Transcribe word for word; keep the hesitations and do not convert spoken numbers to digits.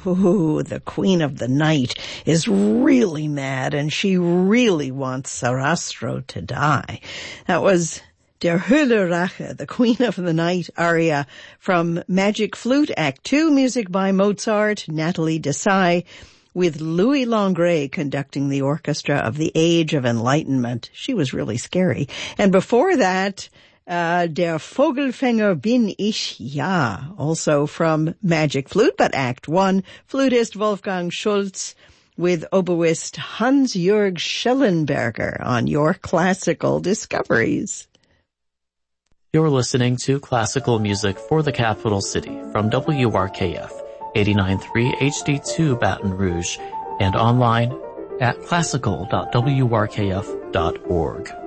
Ooh, the Queen of the Night is really mad, and she really wants Sarastro to die. That was Der Höhle Rache, the Queen of the Night aria from Magic Flute, Act two, music by Mozart, Nathalie Desai, with Louis Langret conducting the orchestra of the Age of Enlightenment. She was really scary. And before that, uh, Der Vogelfänger bin ich, ja, also from Magic Flute, but Act one, flutist Wolfgang Schultz with oboist Hans-Jörg Schellenberger on your classical discoveries. You're listening to Classical Music for the Capital City from W R K F eighty-nine point three H D two Baton Rouge and online at classical dot w r k f dot org.